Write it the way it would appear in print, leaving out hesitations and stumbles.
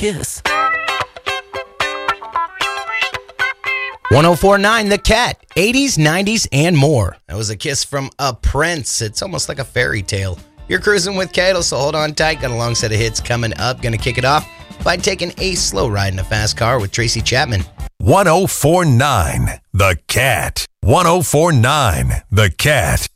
Kiss. 1049 The Cat, 80s, 90s, and more. That was a kiss from a prince. It's almost like a fairy tale. You're cruising with Kato, so hold on tight. Got a long set of hits coming up. Gonna kick it off by taking a slow ride in a fast car with Tracy Chapman. 1049 The Cat. 1049 The Cat.